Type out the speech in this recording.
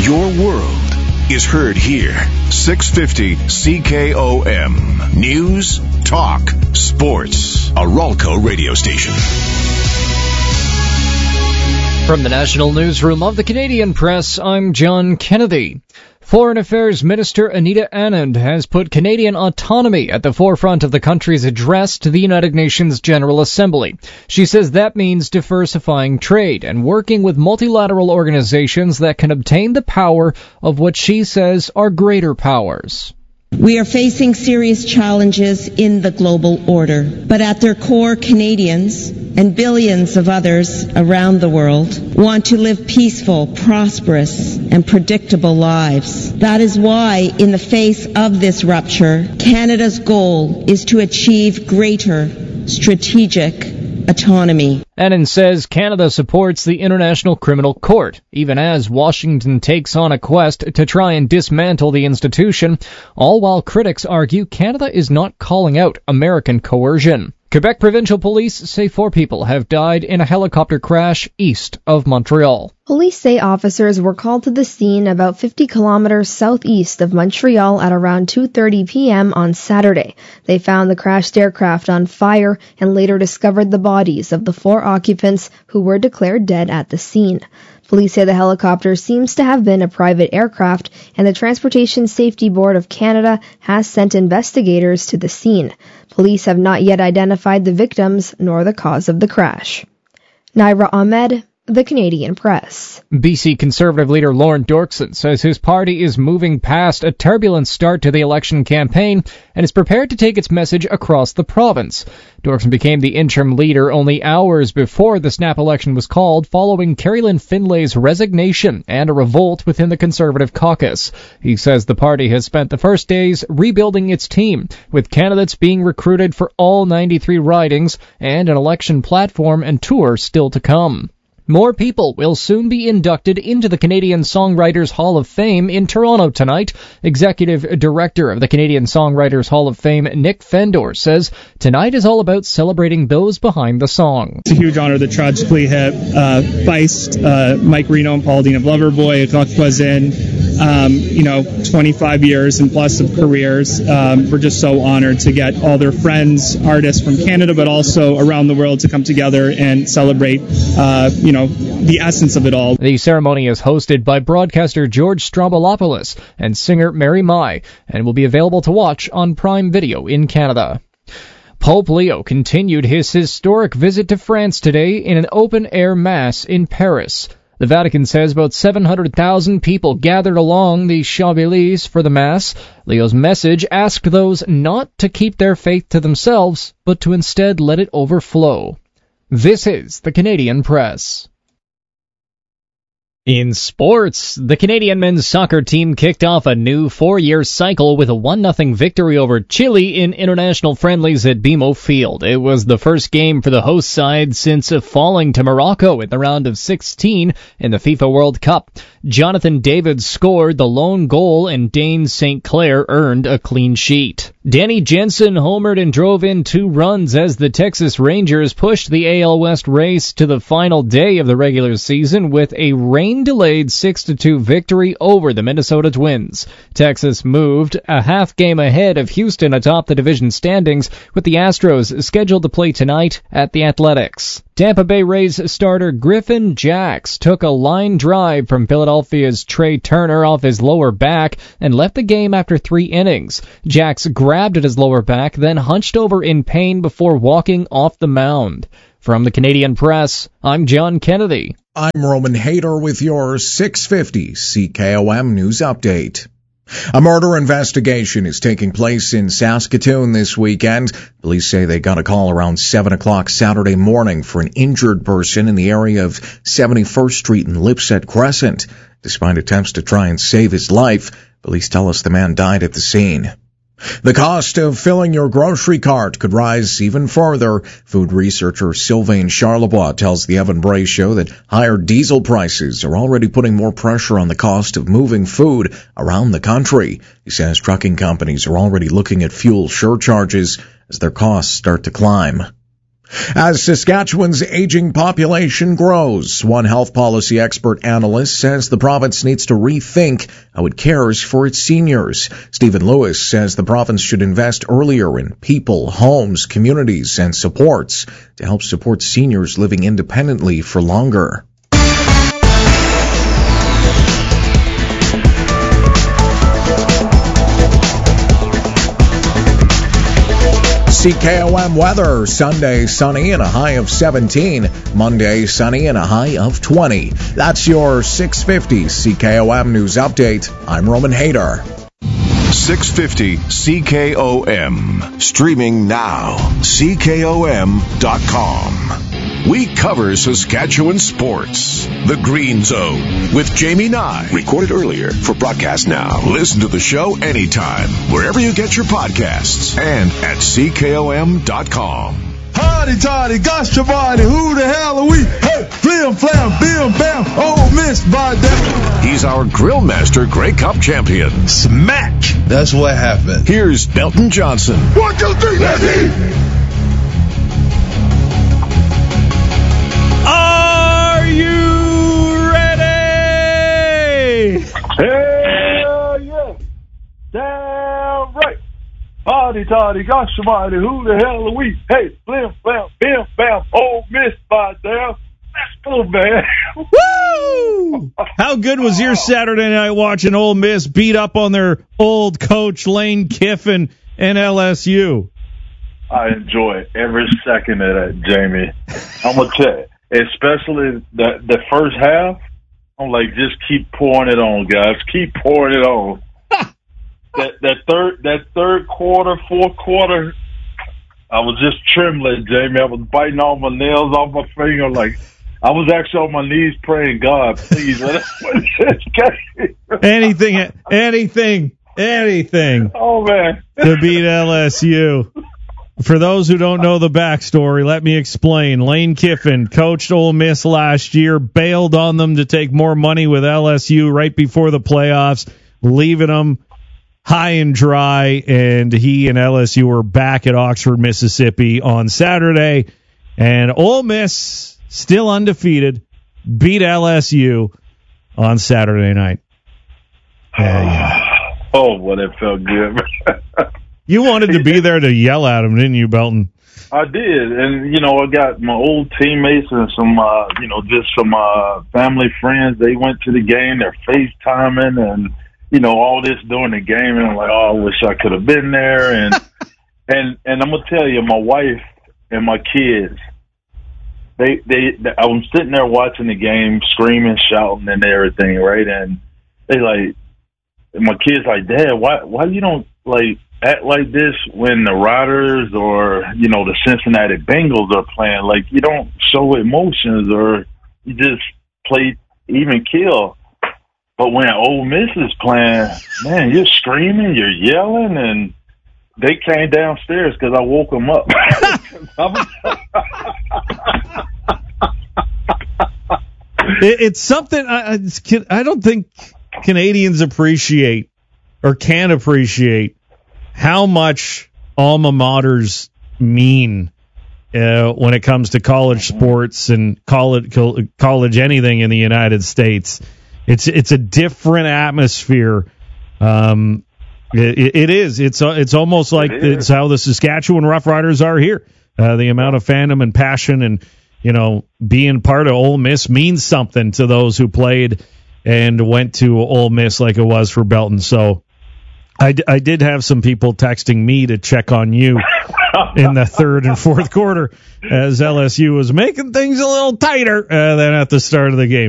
Your world is heard here. 650 CKOM. News, talk, sports. A Ralco radio station. From the National Newsroom of the Canadian Press, I'm John Kennedy. Foreign Affairs Minister Anita Anand has put Canadian autonomy at the forefront of the country's address to the United Nations General Assembly. She says that means diversifying trade and working with multilateral organizations that can obtain the power of what she says are greater powers. We are facing serious challenges in the global order, but at their core, Canadians and billions of others around the world want to live peaceful, prosperous, and predictable lives. That is why, in the face of this rupture, Canada's goal is to achieve greater strategic autonomy. Anand says Canada supports the International Criminal Court, even as Washington takes on a quest to try and dismantle the institution, all while critics argue Canada is not calling out American coercion. Quebec Provincial Police say 4 people have died in a helicopter crash east of Montreal. Police say officers were called to the scene about 50 kilometers southeast of Montreal at around 2:30 p.m. on Saturday. They found the crashed aircraft on fire and later discovered the bodies of the 4 occupants who were declared dead at the scene. Police say the helicopter seems to have been a private aircraft, and the Transportation Safety Board of Canada has sent investigators to the scene. Police have not yet identified the victims nor the cause of the crash. Naira Ahmed, The Canadian Press. BC Conservative leader Lorne Dorkson says his party is moving past a turbulent start to the election campaign and is prepared to take its message across the province. Dorkson became the interim leader only hours before the snap election was called, following Kerry-Lynn Finlay's resignation and a revolt within the Conservative caucus. He says the party has spent the first days rebuilding its team, with candidates being recruited for all 93 ridings and an election platform and tour still to come. More people will soon be inducted into the Canadian Songwriters Hall of Fame in Toronto tonight. Executive Director of the Canadian Songwriters Hall of Fame, Nick Fendor, says tonight is all about celebrating those behind the song. It's a huge honor that Tragically Hip, Feist, Mike Reno and Paul Dean of Loverboy, Voisin, 25 years and plus of careers. We're just so honored to get all their friends, artists from Canada, but also around the world to come together and celebrate, the essence of it all. The ceremony is hosted by broadcaster George Stroumboulopoulos and singer Mary Mai, and will be available to watch on Prime Video in Canada. Pope Leo continued his historic visit to France today in an open-air mass in Paris. The Vatican says about 700,000 people gathered along the Champs-Élysées for the Mass. Leo's message asked those not to keep their faith to themselves, but to instead let it overflow. This is the Canadian Press. In sports, the Canadian men's soccer team kicked off a new 4-year cycle with a 1-0 victory over Chile in international friendlies at BMO Field. It was the first game for the host side since falling to Morocco in the round of 16 in the FIFA World Cup. Jonathan David scored the lone goal and Dane St. Clair earned a clean sheet. Danny Jensen homered and drove in 2 runs as the Texas Rangers pushed the AL West race to the final day of the regular season with a rain-delayed 6-2 victory over the Minnesota Twins. Texas moved a half game ahead of Houston atop the division standings, with the Astros scheduled to play tonight at the Athletics. Tampa Bay Rays starter Griffin Jax took a line drive from Philadelphia's Trey Turner off his lower back and left the game after 3 innings. Jax grabbed at his lower back, then hunched over in pain before walking off the mound. From the Canadian Press, I'm John Kennedy. I'm Roman Hayter with your 650 CKOM News Update. A murder investigation is taking place in Saskatoon this weekend. Police say they got a call around 7 o'clock Saturday morning for an injured person in the area of 71st Street and Lipset Crescent. Despite attempts to try and save his life, police tell us the man died at the scene. The cost of filling your grocery cart could rise even further. Food researcher Sylvain Charlebois tells the Evan Bray Show that higher diesel prices are already putting more pressure on the cost of moving food around the country. He says trucking companies are already looking at fuel surcharges as their costs start to climb. As Saskatchewan's aging population grows, one health policy expert analyst says the province needs to rethink how it cares for its seniors. Stephen Lewis says the province should invest earlier in people, homes, communities, and supports to help support seniors living independently for longer. CKOM weather, Sunday sunny and a high of 17. Monday sunny and a high of 20. That's your 650 CKOM news update. I'm Roman Hader. 650 CKOM. Streaming now. CKOM.com. We cover Saskatchewan sports. The Green Zone with Jamie Nye. Recorded earlier for broadcast now. Listen to the show anytime, wherever you get your podcasts, and at CKOM.com. Hardy toddy, gosh body, who the hell are we? Hey, flim flam, bim bam, Ole Miss by that. He's our grill master, Grey Cup champion. Smack! That's what happened. Here's Belton Johnson. 1, 2, 3, let's eat! Are you ready? Hell yeah! Damn right! Hardy toddy, gosh body, who the hell are we? Hey, flim flam, bim bam, Ole Miss by damn. Let's go, man. Woo! How good was your Saturday night watching Ole Miss beat up on their old coach Lane Kiffin and LSU? I enjoy every second of that, Jamie. I'm going to tell you, especially the first half, I'm like, just keep pouring it on, guys. Keep pouring it on. that third quarter, fourth quarter, I was just trembling, Jamie. I was biting all my nails off my finger. Like, I was actually on my knees praying, God, please let us win this game. Anything. Oh, man. To beat LSU. For those who don't know the backstory, let me explain. Lane Kiffin coached Ole Miss last year, bailed on them to take more money with LSU right before the playoffs, leaving them high and dry, and he and LSU were back at Oxford, Mississippi on Saturday, and Ole Miss, still undefeated, beat LSU on Saturday night. Yeah. Oh, well, that felt good. You wanted to be there to yell at him, didn't you, Belton? I did, and, I got my old teammates and some, just some family friends. They went to the game. They're FaceTiming and, all this during the game, and I'm like, oh, I wish I could have been there. And and I'm gonna tell you, my wife and my kids, they I was sitting there watching the game, screaming, shouting, and everything, right? And they my kids like, Dad, why you don't act like this when the Riders or the Cincinnati Bengals are playing? Like, you don't show emotions, or you just play even kill. But when Ole Miss is playing, man, you're screaming, you're yelling, and they came downstairs because I woke them up. It's something I don't think Canadians appreciate or can appreciate how much alma maters mean when it comes to college sports and college anything in the United States. It's a different atmosphere. It is. It's almost like it's how the Saskatchewan Roughriders are here. The amount of fandom and passion and being part of Ole Miss means something to those who played and went to Ole Miss like it was for Belton. So I did have some people texting me to check on you in the third and fourth quarter as LSU was making things a little tighter than at the start of the game.